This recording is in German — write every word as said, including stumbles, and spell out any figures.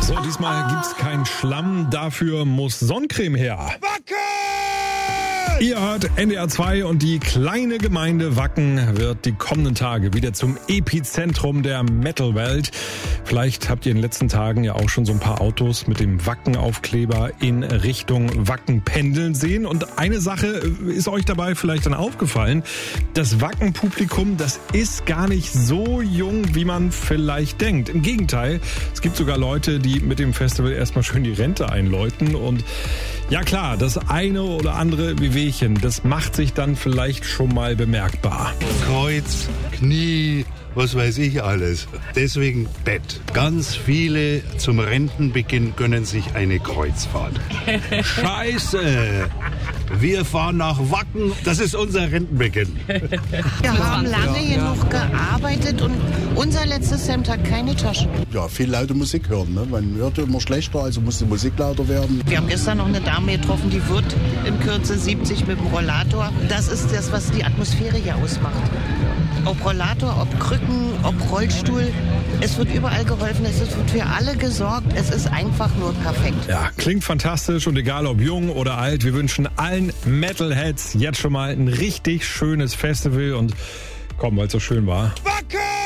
So, diesmal gibt's keinen Schlamm, dafür muss Sonnencreme her. Wacken! Ihr hört N D R zwei und die kleine Gemeinde Wacken wird die kommenden Tage wieder zum Epizentrum der Metal-Welt. Vielleicht habt ihr in den letzten Tagen ja auch schon so ein paar Autos mit dem Wacken-Aufkleber in Richtung Wacken pendeln sehen. Und eine Sache ist euch dabei vielleicht dann aufgefallen. Das Wacken-Publikum, das ist gar nicht so jung, wie man vielleicht denkt. Im Gegenteil, es gibt sogar Leute, die mit dem Festival erstmal schön die Rente einläuten. Und ja klar, das eine oder andere Wehwehchen, das macht sich dann vielleicht schon mal bemerkbar. Kreuz, Knie, was weiß ich alles. Deswegen Bett. Ganz viele zum Rentenbeginn gönnen sich eine Kreuzfahrt. Scheiße! Wir fahren nach Wacken, das ist unser Rentenbeginn. Wir haben lange genug gearbeitet und unser letztes Hemd hat keine Taschen. Ja, viel laute Musik hören. Ne? Man hört immer schlechter, also muss die Musik lauter werden. Wir haben gestern noch eine Dame getroffen, die wird in Kürze siebzig mit dem Rollator. Das ist das, was die Atmosphäre hier ausmacht. Ob Rollator, ob Krücken, ob Rollstuhl. Es wird überall geholfen, es wird für alle gesorgt. Es ist einfach nur perfekt. Ja, klingt fantastisch und egal ob jung oder alt, wir wünschen allen Metalheads jetzt schon mal ein richtig schönes Festival und komm, weil es so schön war. Wacken!